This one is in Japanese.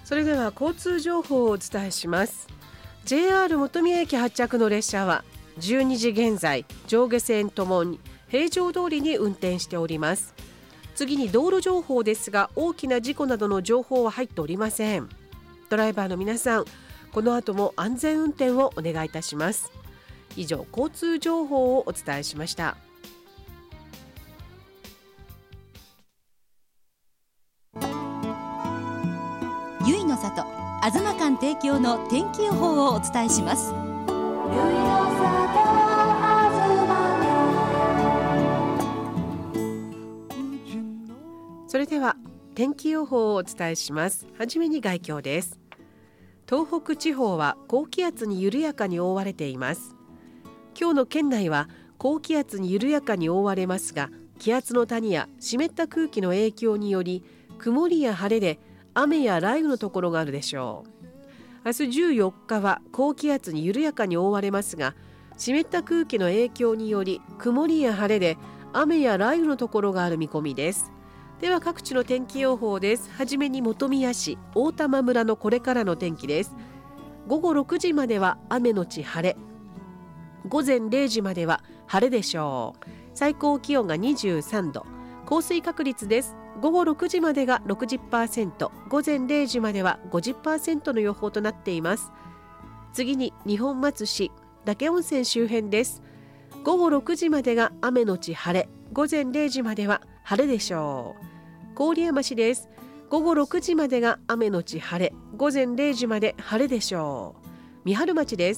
それでは交通情報をお伝えします。 JR 本宮駅発着の列車は12時現在上下線ともに平常通りに運転しております。次に道路情報ですが、大きな事故などの情報は入っておりません。ドライバーの皆さん、この後も安全運転をお願いいたします。以上、交通情報をお伝えしました。 ゆいの里あずま館提供の天気予報をお伝えします。 それでは天気予報をお伝えします。はじめに概況です。東北地方は高気圧に緩やかに覆われています。今日の県内は高気圧に緩やかに覆われますが、気圧の谷や湿った空気の影響により曇りや晴れで雨や雷雨のところがあるでしょう。明日14日は高気圧に緩やかに覆われますが、湿った空気の影響により曇りや晴れで雨や雷雨のところがある見込みです。では各地の天気予報です。はじめに本宮市大玉村のこれからの天気です。午後6時までは雨のち晴れ、午前0時までは晴れでしょう。最高気温が23度、降水確率です。午後6時までが 60%、 午前0時までは 50% の予報となっています。次に二本松市嶽温泉周辺です。午後6時までが雨のち晴れ、午前0時までは晴れでしょう。郡山市です。午後6時までが雨のち晴れ、午前0時まで晴れでしょう。三春町です。